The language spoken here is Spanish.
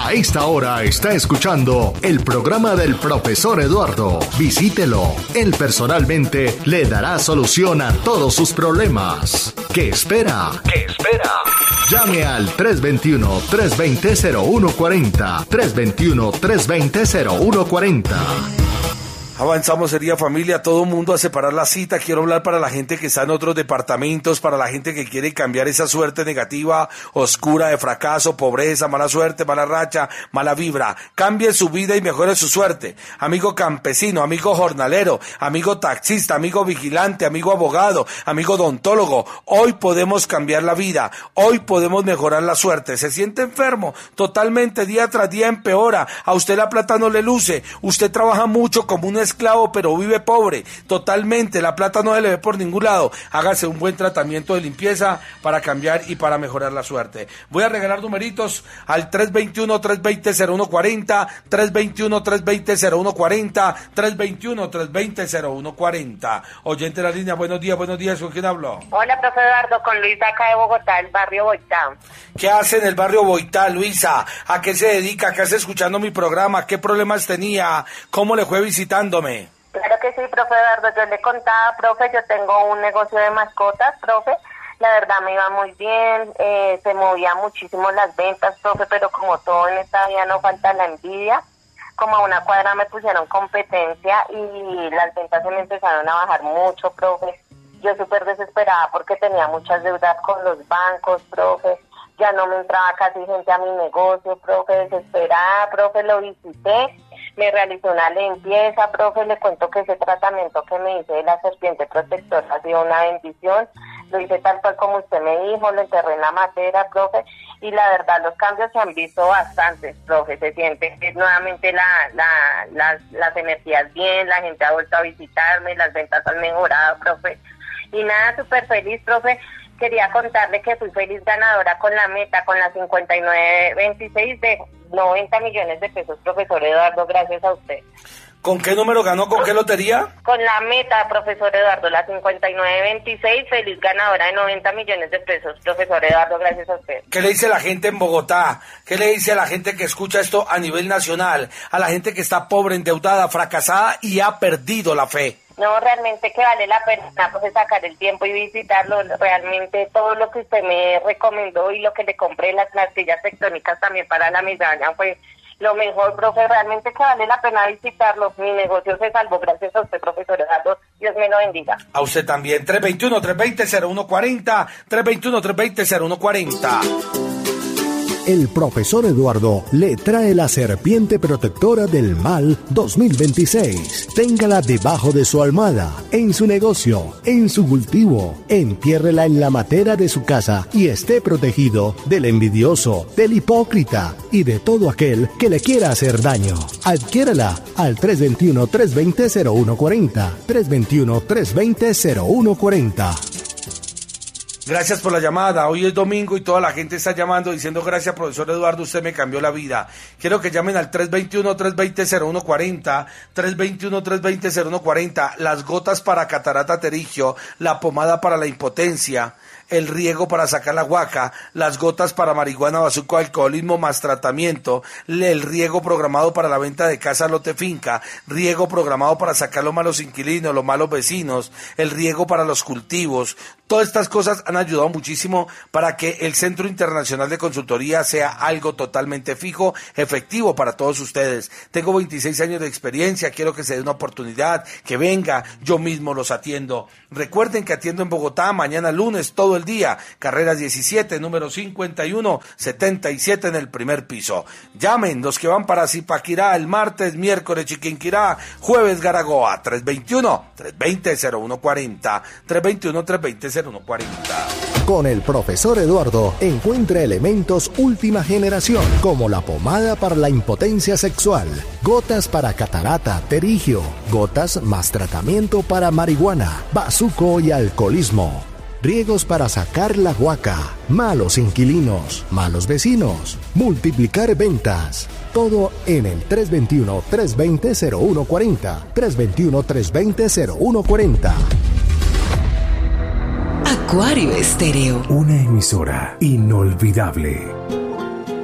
A esta hora está escuchando el programa del profesor Eduardo. Visítelo. Él personalmente le dará solución a todos sus problemas. ¿Qué espera? ¿Qué espera? Llame al 321-320-0140. 321-320-0140. Avanzamos, sería familia, todo mundo a separar la cita. Quiero hablar para la gente que está en otros departamentos, para la gente que quiere cambiar esa suerte negativa, oscura, de fracaso, pobreza, mala suerte, mala racha, mala vibra. Cambie su vida y mejore su suerte. Amigo campesino, amigo jornalero, amigo taxista, amigo vigilante, amigo abogado, amigo odontólogo. Hoy podemos cambiar la vida. Hoy podemos mejorar la suerte. Se siente enfermo, totalmente, día tras día empeora. A usted la plata no le luce. Usted trabaja mucho como un esclavo, pero vive pobre, totalmente, la plata no se le ve por ningún lado. Hágase un buen tratamiento de limpieza para cambiar y para mejorar la suerte. Voy a regalar numeritos al 321-320-0140, 321-320-0140, 321-320-0140. Oyente de la línea, buenos días, ¿con quién hablo? Hola, profe Eduardo, con Luisa acá de Bogotá, el barrio Boitá. ¿Qué hace en el barrio Boitá, Luisa? ¿A qué se dedica? ¿Qué hace escuchando mi programa? ¿Qué problemas tenía? ¿Cómo le fue visitándome? Claro que sí, profe Eduardo, yo le contaba, profe, yo tengo un negocio de mascotas, profe, la verdad me iba muy bien, se movía muchísimo las ventas, profe, pero como todo en esta vida no falta la envidia, como a una cuadra me pusieron competencia y las ventas se me empezaron a bajar mucho, profe, yo súper desesperada porque tenía muchas deudas con los bancos, profe, ya no me entraba casi gente a mi negocio, profe, desesperada, profe, lo visité. Me realicé una limpieza, profe, le cuento que ese tratamiento que me hice de la serpiente protectora ha sido una bendición, lo hice tal cual como usted me dijo, lo enterré en la matera, profe, y la verdad los cambios se han visto bastantes, profe, se siente nuevamente las energías bien, la gente ha vuelto a visitarme, las ventas han mejorado, profe, y nada, súper feliz, profe. Quería contarle que fui feliz ganadora con la meta, con la 5926 de 90 millones de pesos, profesor Eduardo, gracias a usted. ¿Con qué número ganó? ¿Con qué lotería? Con la meta, profesor Eduardo, la 5926, feliz ganadora de 90 millones de pesos, profesor Eduardo, gracias a usted. ¿Qué le dice la gente en Bogotá? ¿Qué le dice a la gente que escucha esto a nivel nacional? A la gente que está pobre, endeudada, fracasada y ha perdido la fe. No, realmente que vale la pena pues sacar el tiempo y visitarlo, realmente todo lo que usted me recomendó y lo que le compré, las pastillas tectónicas también para la migraña fue lo mejor, profe, realmente que vale la pena visitarlo, mi negocio se salvó gracias a usted, profesor Eduardo, Dios me lo bendiga. A usted también, 321-320-0140, 321-320-0140. El profesor Eduardo le trae la serpiente protectora del mal 2026. Téngala debajo de su almohada, en su negocio, en su cultivo. Entiérrela en la matera de su casa y esté protegido del envidioso, del hipócrita y de todo aquel que le quiera hacer daño. Adquiérala al 321-320-0140. 321-320-0140. Gracias por la llamada. Hoy es domingo y toda la gente está llamando diciendo gracias, profesor Eduardo, usted me cambió la vida. Quiero que llamen al 321-320-0140, 321-320-0140, las gotas para catarata pterigio, la pomada para la impotencia, el riego para sacar la guaca, las gotas para marihuana, bazuco, alcoholismo más tratamiento, el riego programado para la venta de casa, lote, finca, riego programado para sacar los malos inquilinos, los malos vecinos, el riego para los cultivos. Todas estas cosas han ayudado muchísimo para que el Centro Internacional de Consultoría sea algo totalmente fijo, efectivo para todos ustedes. Tengo 26 años de experiencia, quiero que se dé una oportunidad, que venga, yo mismo los atiendo. Recuerden que atiendo en Bogotá mañana lunes todo el día, carreras 17, número 5177 en el primer piso. Llamen los que van para Zipaquirá el martes, miércoles Chiquinquirá, jueves Garagoa, 321-320-0140, 321-320-0140. Con el profesor Eduardo encuentra elementos última generación como la pomada para la impotencia sexual, gotas para catarata, pterigio, gotas más tratamiento para marihuana, bazuco y alcoholismo, riegos para sacar la guaca, malos inquilinos, malos vecinos, multiplicar ventas. Todo en el 321-320-0140, 321-320-0140. Acuario Estéreo. Una emisora inolvidable.